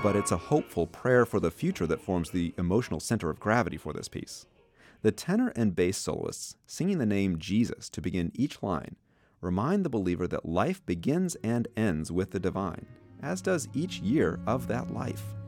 but it's a hopeful prayer for the future that forms the emotional center of gravity for this piece. The tenor and bass soloists, singing the name Jesus to begin each line, remind the believer that life begins and ends with the divine, as does each year of that life.